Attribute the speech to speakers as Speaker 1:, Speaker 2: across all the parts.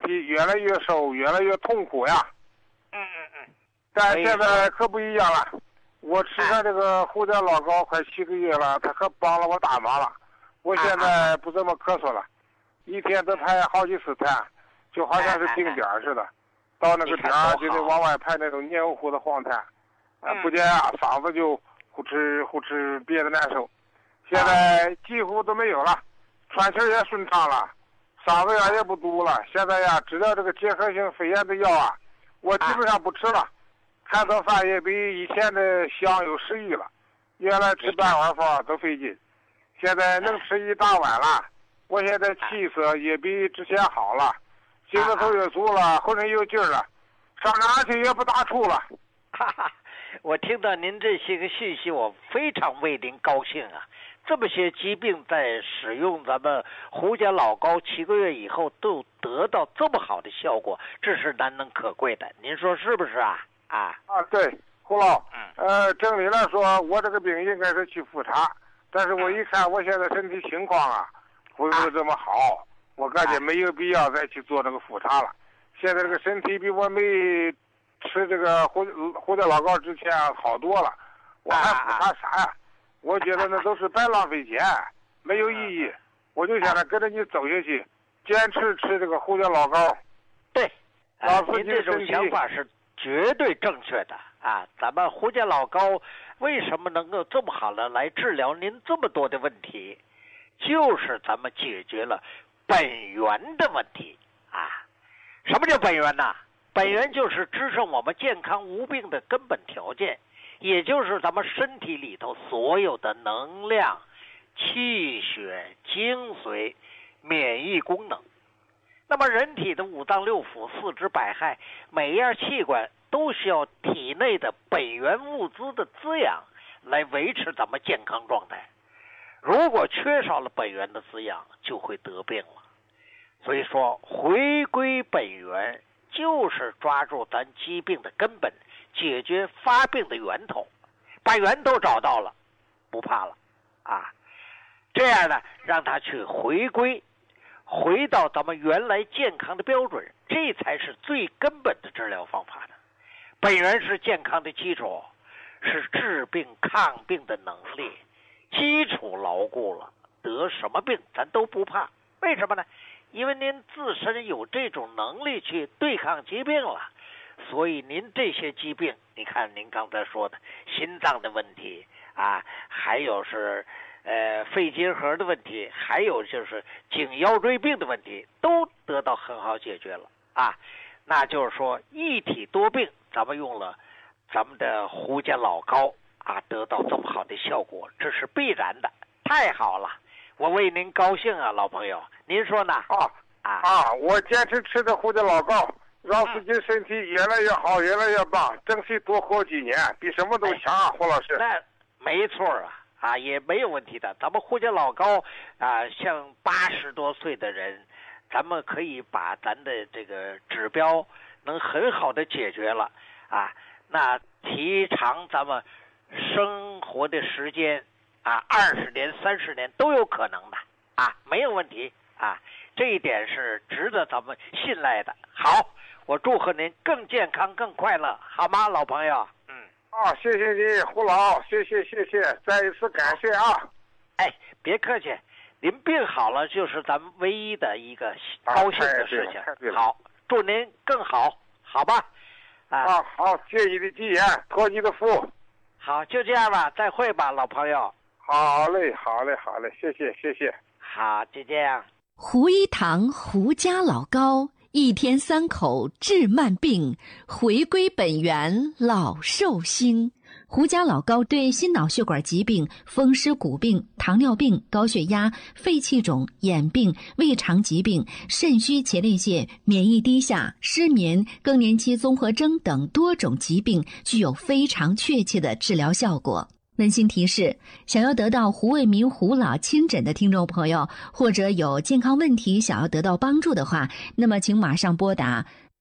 Speaker 1: 体越来越瘦，越来越痛苦呀。但现在可不一样了，我吃上这个胡椒老膏快7个月了，它可帮了我大忙了。我现在不怎么咳嗽了，一天都排好几次痰，就好像是定点似的，到那个点就得往外排那种黏糊糊的黄痰，不见嗓子就呼哧呼哧憋得难受。现在几乎都没有了，喘气也顺畅了，嗓子眼也不堵了。现在呀，治疗这个结核性肺炎的药啊，我基本上不吃了。看早饭也比以前的香有食欲了，原来吃半碗饭都费劲，现在能吃一大碗了。我现在气色也比之前好了，精神头也足了，浑身有劲了，上哪去也不打怵了。
Speaker 2: 哈哈，我听到您这些个信息，我非常为您高兴啊！这么些疾病在使用咱们胡椒老膏7个月以后都得到这么好的效果，这是难能可贵的。您说是不是啊？
Speaker 1: 对，胡老，正理来说，我这个病应该是去复查，但是我一看我现在身体情况啊，不是这么好，我感觉没有必要再去做这个复查了。现在这个身体比我没吃这个胡椒老膏之前好多了，我还复查啥呀？我觉得那都是白浪费钱，没有意义。我就想着跟着你走下去，坚持吃这个胡椒老膏。
Speaker 2: 对，您这种想法是绝对正确的啊！咱们胡椒老膏为什么能够这么好的来治疗您这么多的问题？就是咱们解决了本源的问题啊！什么叫本源呢？本源就是支撑我们健康无病的根本条件，也就是咱们身体里头所有的能量、气血、精髓、免疫功能。那么人体的五脏六腑、四肢百骸，每一样器官都需要体内的本源物资的滋养来维持咱们健康状态。如果缺少了本源的滋养，就会得病了。所以说，回归本源就是抓住咱疾病的根本，解决发病的源头，把源头找到了，不怕了啊！这样呢，让它去回到咱们原来健康的标准，这才是最根本的治疗方法呢。本源是健康的基础，是治病抗病的能力，基础牢固了，得什么病咱都不怕。为什么呢？因为您自身有这种能力去对抗疾病了，所以您这些疾病，你看您刚才说的心脏的问题啊，还有是肺结核的问题，还有就是颈腰椎病的问题，都得到很好解决了啊。那就是说一体多病，咱们用了咱们的胡椒老膏啊，得到这么好的效果，这是必然的。太好了，我为您高兴啊，老朋友，您说呢？
Speaker 1: 我坚持吃的胡椒老膏，让自己身体越来越好，越来越棒，争取多活几年，比什么都强啊，胡老师。
Speaker 2: 那没错啊，也没有问题的。咱们胡椒老膏啊，像80多岁的人，咱们可以把咱的这个指标能很好的解决了啊。那提长咱们生活的时间啊，20年、30年都有可能的啊，没有问题啊。这一点是值得咱们信赖的。好，我祝贺您更健康、更快乐，好吗，老朋友？
Speaker 1: 谢谢你，胡老，谢谢，再一次感谢啊！
Speaker 2: 别客气，您病好了就是咱们唯一的一个高兴的事情。好，祝您更好，好吧？
Speaker 1: 好，借你的吉言，托你的福。
Speaker 2: 好，就这样吧，再会吧，老朋友。
Speaker 1: 好嘞，谢谢。
Speaker 2: 好，就这样。
Speaker 3: 胡一堂胡家老膏，1天3口治慢病，回归本源老寿星。胡家老膏对心脑血管疾病、风湿骨病、糖尿病、高血压、肺气肿、眼病、胃肠疾病、肾虚前列腺、免疫低下、失眠、更年期综合征等多种疾病具有非常确切的治疗效果。温馨提示，想要得到胡卫民胡老亲诊的听众朋友，或者有健康问题想要得到帮助的话，那么请马上拨打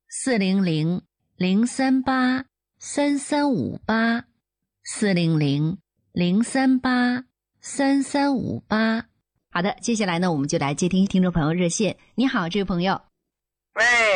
Speaker 3: 400-038-3358 400-038-3358。好的，接下来呢，我们就来接听听众朋友热线。你好，这位朋友。
Speaker 4: 喂，